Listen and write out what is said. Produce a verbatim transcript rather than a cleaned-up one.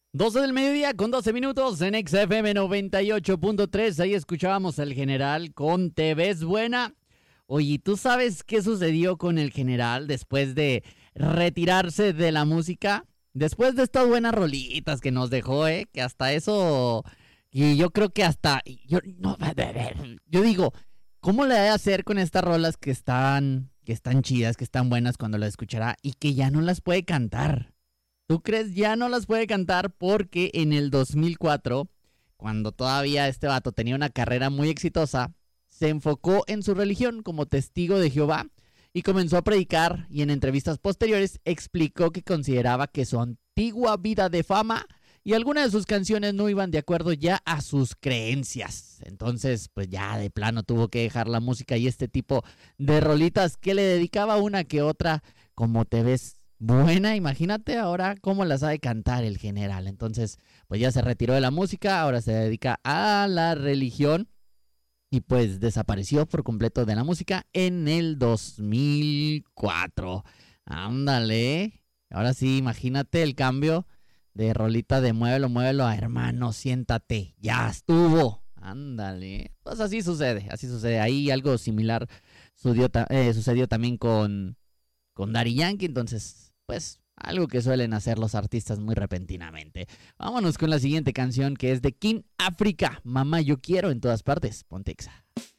doce del mediodía con doce minutos en X F M noventa y ocho punto tres. Ahí escuchábamos al General con Te ves buena. Oye, ¿tú sabes qué sucedió con el General después de retirarse de la música? Después de estas buenas rolitas que nos dejó, ¿eh? Que hasta eso... Y yo creo que hasta... Yo, no, yo digo, ¿cómo le va a hacer con estas rolas que están, que están chidas, que están buenas cuando las escuchará y que ya no las puede cantar? ¿Tú crees? Ya no las puede cantar porque en el dos mil cuatro, cuando todavía este vato tenía una carrera muy exitosa, se enfocó en su religión como testigo de Jehová y comenzó a predicar, y en entrevistas posteriores explicó que consideraba que su antigua vida de fama y algunas de sus canciones no iban de acuerdo ya a sus creencias. Entonces, pues ya de plano tuvo que dejar la música y este tipo de rolitas que le dedicaba una que otra, como Te ves buena. Imagínate ahora cómo la sabe cantar el General. Entonces, pues ya se retiró de la música, ahora se dedica a la religión y pues desapareció por completo de la música en el dos mil cuatro. Ándale. Ahora sí, imagínate el cambio de rolita de muévelo, muévelo a hermano, siéntate, ya estuvo. Ándale. Pues así sucede, así sucede. Ahí algo similar sucedió, eh, sucedió también con, con Daddy Yankee. Entonces, pues algo que suelen hacer los artistas muy repentinamente. Vámonos con la siguiente canción, que es de King África. Mamá, yo quiero en todas partes. Ponte Exa.